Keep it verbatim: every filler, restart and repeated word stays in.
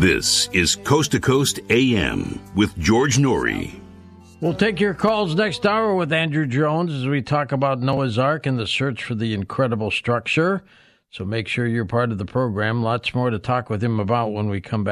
This is Coast to Coast A M with George Norrie. We'll take your calls next hour with Andrew Jones as we talk about Noah's Ark and the search for the incredible structure. So make sure you're part of the program. Lots more to talk with him about when we come back.